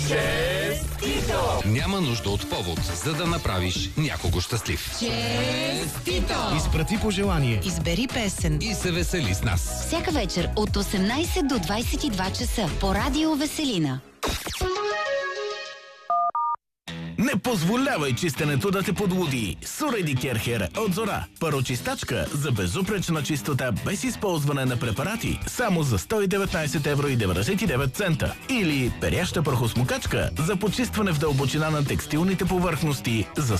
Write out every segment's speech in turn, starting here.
Честито! Няма нужда от повод, за да направиш някого щастлив. Честито! Изпрати пожелание. Избери песен И се весели с нас. Всяка вечер от 18 до 22 часа по Радио Веселина. Не позволявай чистенето да те подлуди. Суреди Керхер от Зора. Парочистачка за безупречна чистота без използване на препарати. Само за 119,99 евро. Или перяща прахосмокачка за почистване в дълбочина на текстилните повърхности за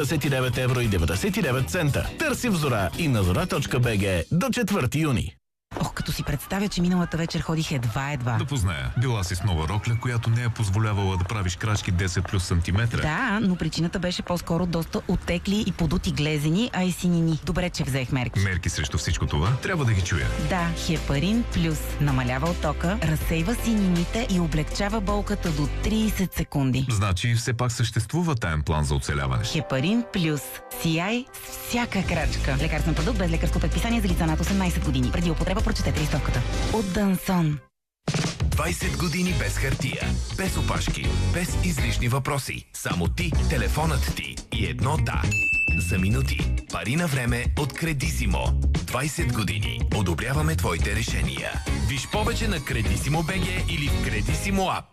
199,99 евро. Търси в Зора и на zora.bg до 4 юни. Ох, като си представя, че миналата вечер ходих едва. Да позная. Била си с нова рокля, която не е позволявала да правиш крачки 10 плюс сантиметра. Да, но причината беше по-скоро доста оттекли и подути глезени, а и синини. Добре, че взех мерки. Мерки срещу всичко това? Трябва да ги чуя. Да, Хепарин Плюс намалява оттока, разсейва синините и облегчава болката до 30 секунди. Значи все пак съществува таен план за оцеляване. Хепарин Плюс. Сияй с всяка крачка. Лекарствен продукт без лекарско предписание за лица над 18 години. Преди употреба прочетете листовката. От Дансон. 20 години без хартия, без опашки, без излишни въпроси. Само ти, телефонът ти и едно да. За минути. Пари на време от Кредисимо. 20 години. Одобряваме твоите решения. Виж повече на Кредисимо БГ или в Кредисимо ап.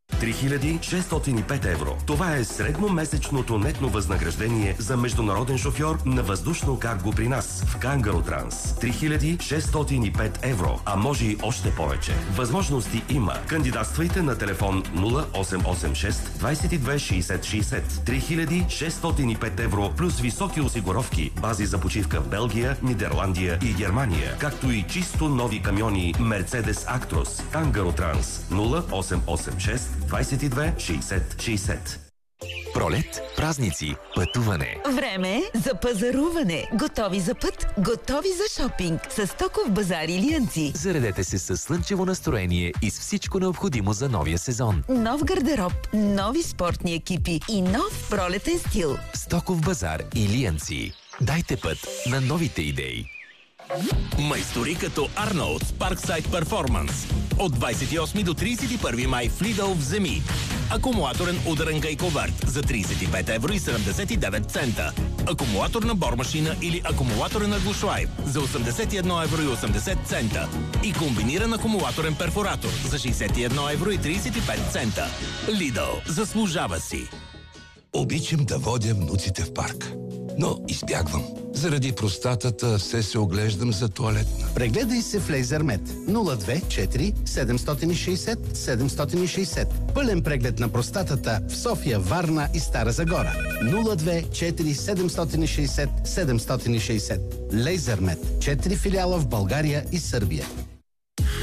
3605 евро. Това е средномесечното нетно възнаграждение за международен шофьор на въздушно карго при нас в Кангаротранс. 3605 евро, а може и още повече. Възможности има. Кандидатствайте на телефон 0886 22 60 60. 3605 евро плюс високи осигуровки, бази за почивка в Белгия, Нидерландия и Германия, както и чисто нови камиони Mercedes Actros. Кангаротранс 0886 22 60 60. Пролет, празници, пътуване. Време за пазаруване. Готови за път, готови за шопинг. С Стоков базар Илиянци. Заредете се със слънчево настроение и с всичко необходимо за новия сезон. Нов гардероб, нови спортни екипи и нов пролетен стил. Стоков базар Илиянци. Дайте път на новите идеи. Майстори като Арнолд Парксайд Перформанс. От 28 до 31 май в Lidl вземи. Акумулаторен ударен гайковард за 35,79 евро. Акумулаторна бормашина или акумулаторен глушлайв за 81,80 евро. И комбиниран акумулаторен перфоратор за 61,35 евро. Lidl заслужава си. Обичам да водя внуците в парк, но избягвам. Заради простатата все се оглеждам за тоалетна. Прегледай се в Лейзермет 024 760 760. Пълен преглед на простатата в София, Варна и Стара Загора. 024 760 760. Лейзермет. 4 филиала в България и Сърбия.